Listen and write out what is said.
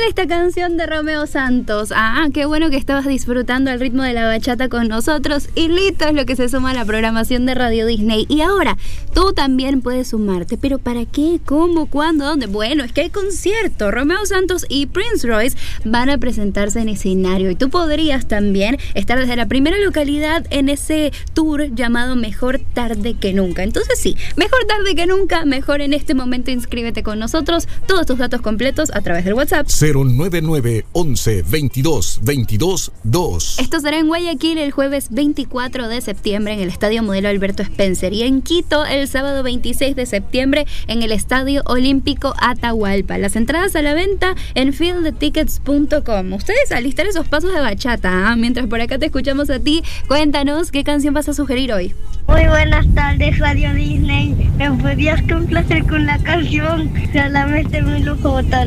esta canción de Romeo Santos. Qué bueno que estabas disfrutando el ritmo de la bachata con nosotros. Y listo, es lo que se suma a la programación de Radio Disney. Y ahora, tú también puedes sumarte. ¿Pero para qué? ¿Cómo? ¿Cuándo? ¿Dónde? Bueno, es que hay concierto. Romeo Santos y Prince Royce van a presentarse en escenario. Y tú podrías también estar desde la primera localidad en ese tour llamado Mejor Tarde que Nunca. Entonces sí, mejor tarde que nunca, mejor en este momento inscríbete con nosotros. Todos tus datos completos a través del WhatsApp 099 11 22 22 2. Esto será en Guayaquil el jueves 24 de septiembre en el Estadio Modelo Alberto Spencer y en Quito el sábado 26 de septiembre en el Estadio Olímpico Atahualpa. Las entradas a la venta en fieldtickets.com. Ustedes alistar esos pasos de bachata. Mientras por acá te escuchamos a ti, cuéntanos qué canción vas a sugerir hoy. Muy buenas tardes, Radio Disney. ¿Me podrías complacer con la canción? Solamente me lujo botar